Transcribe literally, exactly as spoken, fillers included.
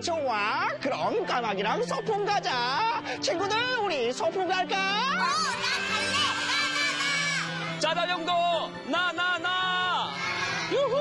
좋아. 그럼 까마귀랑 소풍 가자. 친구들, 우리 소풍 갈까? 어, 나 갈래. 나, 나, 나. 짜다형도 나 나 나. 유후!